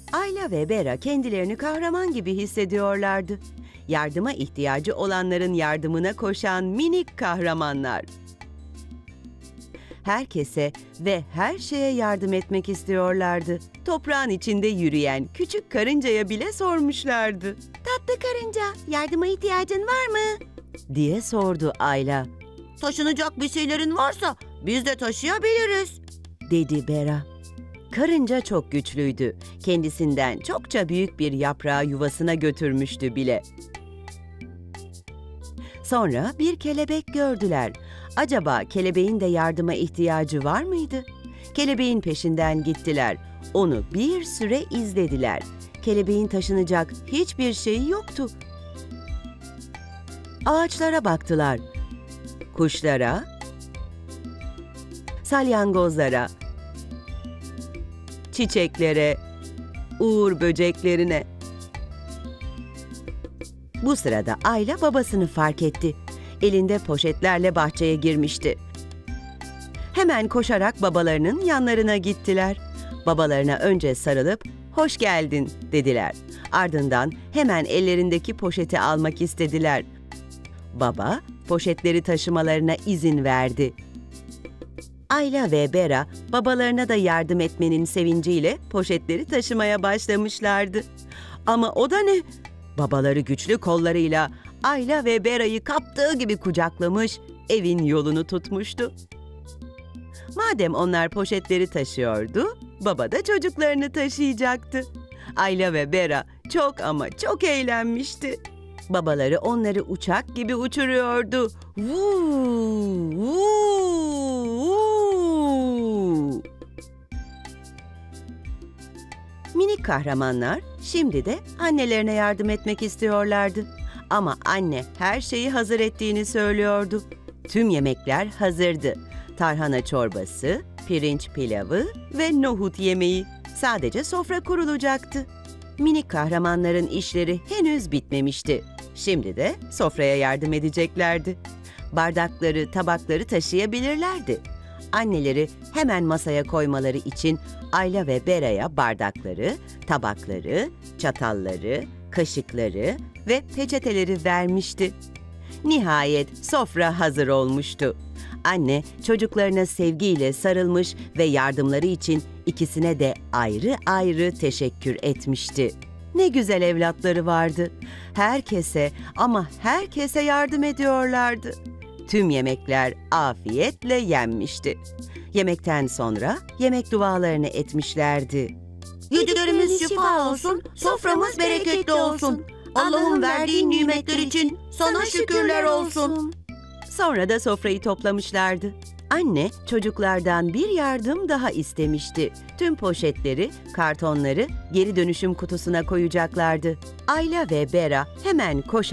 Ayla ve Bera kendilerini kahraman gibi hissediyorlardı. Yardıma ihtiyacı olanların yardımına koşan minik kahramanlar. Herkese ve her şeye yardım etmek istiyorlardı. Toprağın içinde yürüyen küçük karıncaya bile sormuşlardı. "Tatlı karınca, yardıma ihtiyacın var mı?" diye sordu Ayla. Taşınacak bir şeylerin varsa biz de taşıyabiliriz, dedi Bera. Karınca çok güçlüydü. Kendisinden çokça büyük bir yaprağı yuvasına götürmüştü bile. Sonra bir kelebek gördüler. Acaba kelebeğin de yardıma ihtiyacı var mıydı? Kelebeğin peşinden gittiler. Onu bir süre izlediler. Kelebeğin taşınacak hiçbir şeyi yoktu. Ağaçlara baktılar. Kuşlara, salyangozlara, çiçeklere, uğur böceklerine. Bu sırada Ayla babasını fark etti. Elinde poşetlerle bahçeye girmişti. Hemen koşarak babalarının yanlarına gittiler. Babalarına önce sarılıp "Hoş geldin" dediler. Ardından hemen ellerindeki poşeti almak istediler. Baba poşetleri taşımalarına izin verdi. Ayla ve Bera babalarına da yardım etmenin sevinciyle poşetleri taşımaya başlamışlardı. Ama o da ne? Babaları güçlü kollarıyla Ayla ve Bera'yı kaptığı gibi kucaklamış, evin yolunu tutmuştu. Madem onlar poşetleri taşıyordu, baba da çocuklarını taşıyacaktı. Ayla ve Bera çok ama çok eğlenmişti. Babaları onları uçak gibi uçuruyordu. Vuu, vuu, vuu. Minik kahramanlar şimdi de annelerine yardım etmek istiyorlardı. Ama anne her şeyi hazır ettiğini söylüyordu. Tüm yemekler hazırdı. Tarhana çorbası, pirinç pilavı ve nohut yemeği. Sadece sofra kurulacaktı. Minik kahramanların işleri henüz bitmemişti. Şimdi de sofraya yardım edeceklerdi. Bardakları, tabakları taşıyabilirlerdi. Anneleri hemen masaya koymaları için Ayla ve Bera'ya bardakları, tabakları, çatalları, kaşıkları ve peçeteleri vermişti. Nihayet sofra hazır olmuştu. Anne çocuklarına sevgiyle sarılmış ve yardımları için ikisine de ayrı ayrı teşekkür etmişti. Ne güzel evlatları vardı. Herkese ama herkese yardım ediyorlardı. Tüm yemekler afiyetle yenmişti. Yemekten sonra yemek dualarını etmişlerdi. Yediklerimiz şifa olsun, soframız bereketli olsun. Allah'ın verdiği nimetler için sana şükürler olsun. Sonra da sofrayı toplamışlardı. Anne çocuklardan bir yardım daha istemişti. Tüm poşetleri, kartonları geri dönüşüm kutusuna koyacaklardı. Ayla ve Bera hemen koşarak